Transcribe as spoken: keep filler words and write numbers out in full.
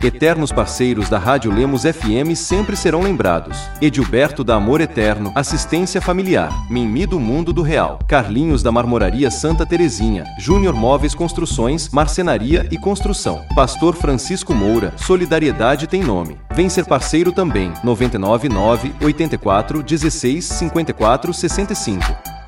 Eternos parceiros da Rádio Lemos F M sempre serão lembrados. Edilberto da Amor Eterno, Assistência Familiar, Mimi do Mundo do Real, Carlinhos da Marmoraria Santa Terezinha, Júnior Móveis Construções, Marcenaria e Construção, Pastor Francisco Moura, Solidariedade tem nome. Vem ser parceiro também, nove nove nove, oito quatro, um seis, cinco quatro, seis cinco.